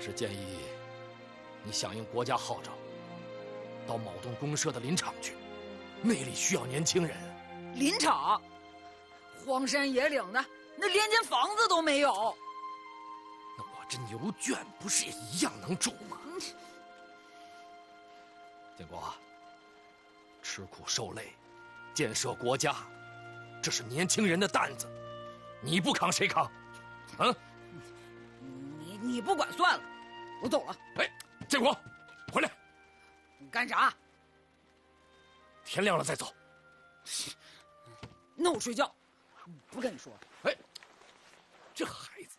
是建议你响应国家号召，到某栋公社的林场去，那里需要年轻人。 林场，荒山野岭的，那连间房子都没有。 那我这牛圈不是也一样能住吗？建国，吃苦受累，建设国家，这是年轻人的担子，你不扛谁扛？啊？ 你不管算了，我走了。 哎，建国，回来！ 你干啥？ 天亮了再走。 那我睡觉，不跟你说。 哎，这孩子。